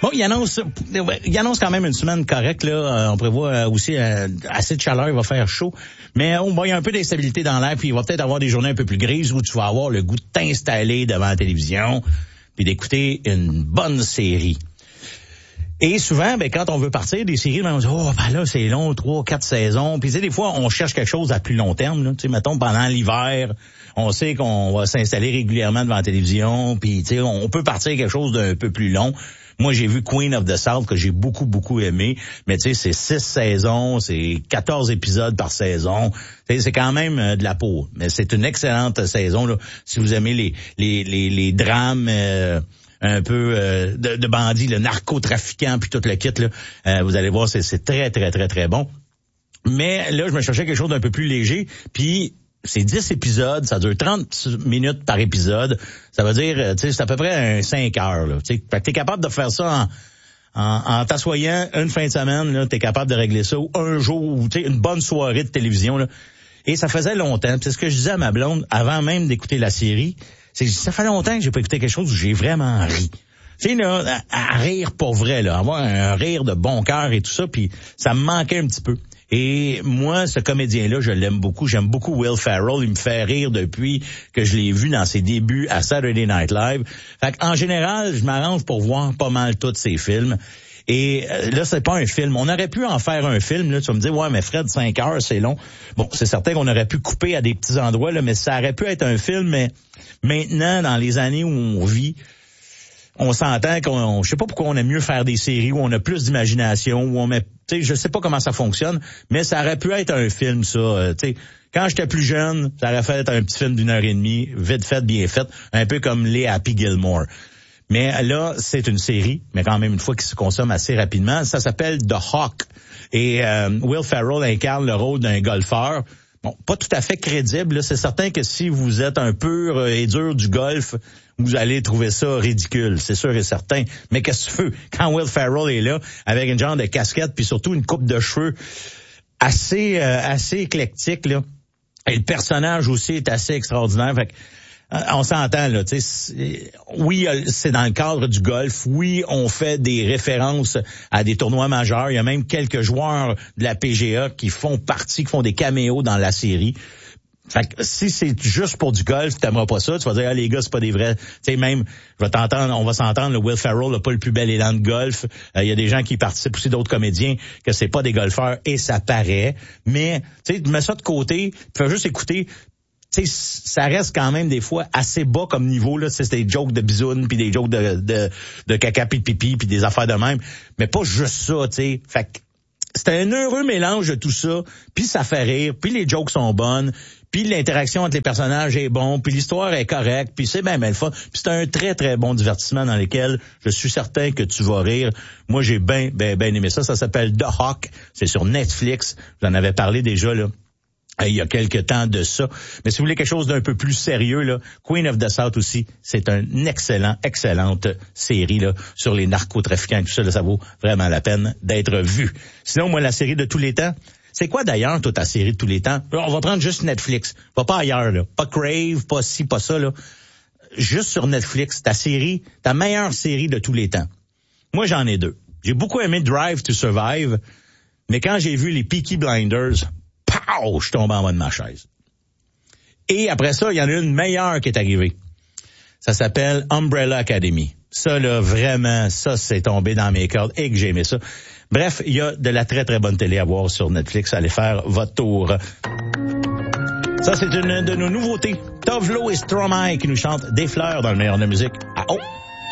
Bon, il annonce quand même une semaine correcte, là. On prévoit aussi assez de chaleur, il va faire chaud. Mais il y a un peu d'instabilité dans l'air, puis il va peut-être avoir des journées un peu plus grises où tu vas avoir le goût de t'installer devant la télévision puis d'écouter une bonne série. Et souvent, quand on veut partir des séries, on dit, là, c'est long, 3, 4 saisons. Puis, des fois, on cherche quelque chose à plus long terme, là. Tu sais, mettons, pendant l'hiver, on sait qu'on va s'installer régulièrement devant la télévision. Puis, tu sais, on peut partir quelque chose d'un peu plus long. Moi, j'ai vu Queen of the South, que j'ai beaucoup, beaucoup aimé. Mais, tu sais, c'est 6 saisons, c'est 14 épisodes par saison. Tu sais, c'est quand même de la peau. Mais c'est une excellente saison, là. Si vous aimez les drames, un peu de bandits, le narcotrafiquant puis tout le kit là, vous allez voir, c'est très très très très bon. Mais là, je me cherchais quelque chose d'un peu plus léger, puis c'est 10 épisodes, ça dure 30 minutes par épisode. Ça veut dire, tu sais, c'est à peu près 5 heures là. Tu sais, fait que t'es capable de faire ça en t'assoyant une fin de semaine là, t'es capable de régler ça, ou un jour, ou tu sais, une bonne soirée de télévision là. Et ça faisait longtemps. C'est ce que je disais à ma blonde avant même d'écouter la série. Ça fait longtemps que j'ai pas écouté quelque chose où j'ai vraiment ri. Tu sais, là, à rire pour vrai, là, avoir un rire de bon cœur et tout ça, puis ça me manquait un petit peu. Et moi, ce comédien-là, je l'aime beaucoup. J'aime beaucoup Will Ferrell. Il me fait rire depuis que je l'ai vu dans ses débuts à Saturday Night Live. Fait qu'en général, je m'arrange pour voir pas mal tous ses films. Et là, c'est pas un film. On aurait pu en faire un film. Là, tu vas me dire, ouais, mais Fred, 5 heures, c'est long. Bon, c'est certain qu'on aurait pu couper à des petits endroits, là, mais ça aurait pu être un film. Mais maintenant, dans les années où on vit, on s'entend je sais pas pourquoi on aime mieux faire des séries où on a plus d'imagination, où on met, tu sais, je sais pas comment ça fonctionne, mais ça aurait pu être un film, ça, tu sais. Quand j'étais plus jeune, ça aurait fait être un petit film d'1h30, vite fait, bien fait, un peu comme les Happy Gilmore. Mais là, c'est une série, mais quand même une fois qui se consomme assez rapidement. Ça s'appelle The Hawk. Et Will Ferrell incarne le rôle d'un golfeur. Bon, pas tout à fait crédible, là. C'est certain que si vous êtes un pur et dur du golf, vous allez trouver ça ridicule, c'est sûr et certain. Mais qu'est-ce que tu veux? Quand Will Ferrell est là, avec une genre de casquette, puis surtout une coupe de cheveux assez éclectique, là. Et le personnage aussi est assez extraordinaire. Fait que, on s'entend, là, tu sais, oui, c'est dans le cadre du golf, oui, on fait des références à des tournois majeurs, il y a même quelques joueurs de la PGA qui font des caméos dans la série. Fait que si c'est juste pour du golf, t'aimeras pas ça, tu vas dire, les gars, c'est pas des vrais, tu sais, même, on va s'entendre, le Will Ferrell n'a pas le plus bel élan de golf, il y a des gens qui participent aussi, d'autres comédiens, que c'est pas des golfeurs, et ça paraît, mais, tu sais, mets ça de côté, fais juste écouter. Tu sais, ça reste quand même des fois assez bas comme niveau, là. C'est des jokes de bisounes, puis des jokes de caca pis de pipi, puis des affaires de même. Mais pas juste ça, tu sais. Fait que c'est un heureux mélange de tout ça, puis ça fait rire, puis les jokes sont bonnes, puis l'interaction entre les personnages est bon, puis l'histoire est correcte, puis c'est bien le fun. Puis c'est un très, très bon divertissement dans lequel je suis certain que tu vas rire. Moi, j'ai bien aimé ça. Ça s'appelle The Hawk. C'est sur Netflix. J'en avais parlé déjà, là. Il y a quelque temps de ça. Mais si vous voulez quelque chose d'un peu plus sérieux, là, Queen of the South aussi, c'est une excellente série là sur les narcotrafiquants et tout ça. Là, ça vaut vraiment la peine d'être vu. Sinon, moi, la série de tous les temps, c'est quoi d'ailleurs, toi, ta série de tous les temps? On va prendre juste Netflix. Va pas ailleurs, là. Pas Crave, pas ci, pas ça, là. Juste sur Netflix, ta meilleure série de tous les temps. Moi, j'en ai 2. J'ai beaucoup aimé Drive to Survive, mais quand j'ai vu les Peaky Blinders, pow, je tombe en bas de ma chaise. Et après ça, il y en a une meilleure qui est arrivée. Ça s'appelle Umbrella Academy. Ça, là, vraiment, ça, c'est tombé dans mes cordes et que j'ai aimé ça. Bref, il y a de la très, très bonne télé à voir sur Netflix. Allez faire votre tour. Ça, c'est une de nos nouveautés. Tovlo et Stromae qui nous chantent Des fleurs dans le meilleur de la musique. Ah, oh!